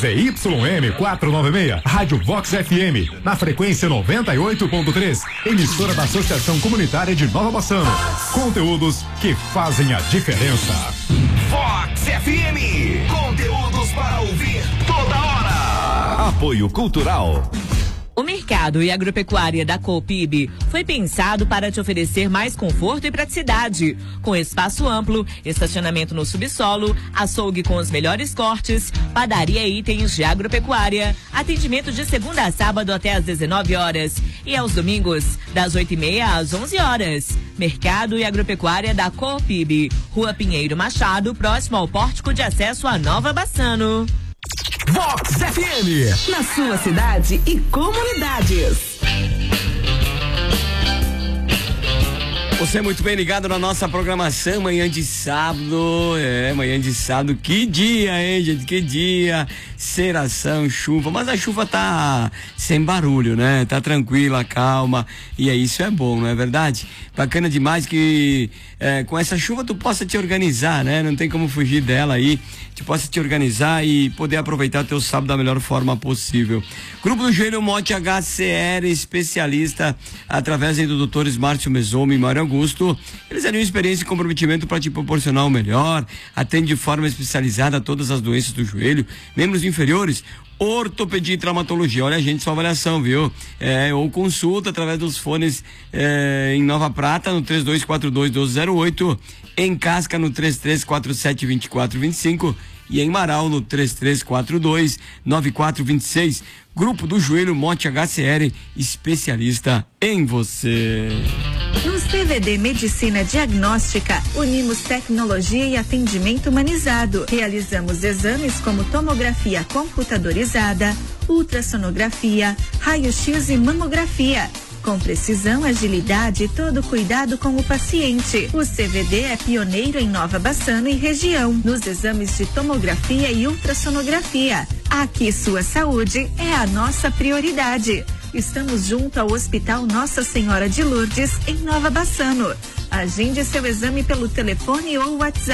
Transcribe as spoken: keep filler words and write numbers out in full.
Z Y M quatrocentos e noventa e seis, Rádio Vox F M, na frequência noventa e oito ponto três, emissora da Associação Comunitária de Nova Bassano. Conteúdos que fazem a diferença. Vox F M, conteúdos para ouvir toda hora. Apoio Cultural. O mercado e agropecuária da Coopib foi pensado para te oferecer mais conforto e praticidade, com espaço amplo, estacionamento no subsolo, açougue com os melhores cortes, padaria e itens de agropecuária, atendimento de segunda a sábado até às dezenove horas e aos domingos das oito e meia às onze horas. Mercado e agropecuária da Coopib, Rua Pinheiro Machado, próximo ao pórtico de acesso a Nova Bassano. Vox F M, na sua cidade e comunidades. Você é muito bem ligado na nossa programação, manhã de sábado, é, manhã de sábado, que dia, hein, gente, que dia, ceração, chuva, mas a chuva tá sem barulho, né, tá tranquila, calma, e é isso, é bom, não é verdade? Bacana demais que é, com essa chuva tu possa te organizar, né, não tem como fugir dela aí, tu possa te organizar e poder aproveitar o teu sábado da melhor forma possível. Grupo do Joelho Monte H C R, especialista através aí do doutores Márcio Mesomi e Mário Augusto, eles teriam experiência e comprometimento para te proporcionar o melhor, atende de forma especializada a todas as doenças do joelho, membros inferiores, ortopedia e traumatologia. Olha, a gente, sua avaliação, viu? É, ou consulta através dos fones é, em Nova Prata no três dois quatro dois, um dois zero oito, em Casca no três três quatro sete, dois quatro dois cinco e em Marau no três três quatro dois, nove quatro dois seis. Grupo do Joelho Monte H C R, especialista em você. No C V D Medicina Diagnóstica, unimos tecnologia e atendimento humanizado. Realizamos exames como tomografia computadorizada, ultrassonografia, raio-x e mamografia. Com precisão, agilidade e todo cuidado com o paciente. O C V D é pioneiro em Nova Bassano e região, nos exames de tomografia e ultrassonografia. Aqui sua saúde é a nossa prioridade. Estamos junto ao Hospital Nossa Senhora de Lourdes, em Nova Bassano. Agende seu exame pelo telefone ou WhatsApp.